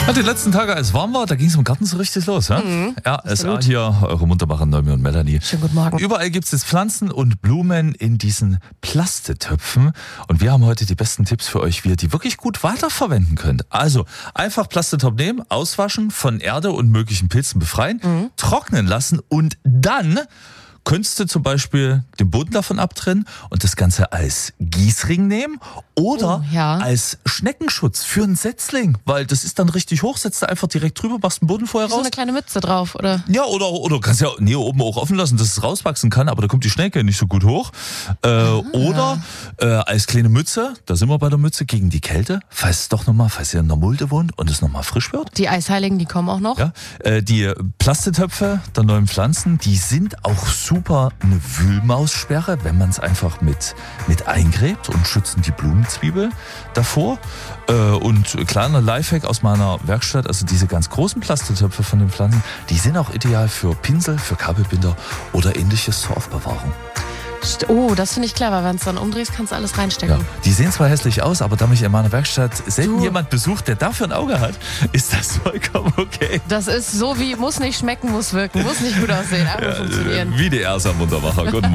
Ja, die letzten Tage, als es warm war, da ging es im Garten so richtig los. Ja? RSA hier, eure Muntermacher Naomi und Melanie. Schönen guten Morgen. Überall gibt es jetzt Pflanzen und Blumen in diesen Plastetöpfen. Und wir haben heute die besten Tipps für euch, wie ihr die wirklich gut weiterverwenden könnt. Also einfach Plastetopf nehmen, auswaschen, von Erde und möglichen Pilzen befreien, trocknen lassen und dann könntest du zum Beispiel den Boden davon abtrennen und das Ganze als Gießring nehmen oder als Schneckenschutz für einen Setzling, weil das ist dann richtig hoch, setzt du einfach direkt drüber, machst den Boden vorher raus. So eine kleine Mütze drauf, oder? Ja, oder kannst ja oben auch offen lassen, dass es rauswachsen kann, aber da kommt die Schnecke nicht so gut hoch. Oder als kleine Mütze, da sind wir bei der Mütze, gegen die Kälte, falls ihr in der Mulde wohnt und es nochmal frisch wird. Die Eisheiligen, die kommen auch noch. Ja, die Plastetöpfe der neuen Pflanzen, die sind auch super eine Wühlmaussperre, wenn man es einfach mit eingräbt und schützen die Blumenzwiebel davor. Und kleiner Lifehack aus meiner Werkstatt, also diese ganz großen Plastetöpfe von den Pflanzen, die sind auch ideal für Pinsel, für Kabelbinder oder ähnliches zur Aufbewahrung. Oh, das finde ich clever. Wenn es dann umdrehst, kannst du alles reinstecken. Ja, die sehen zwar hässlich aus, aber da mich in meiner Werkstatt selten jemand besucht, der dafür ein Auge hat, ist das vollkommen okay. Das ist so wie, muss nicht schmecken, muss wirken, muss nicht gut aussehen, einfach funktionieren. Wie die Ersa Muntermacher. Guten Morgen.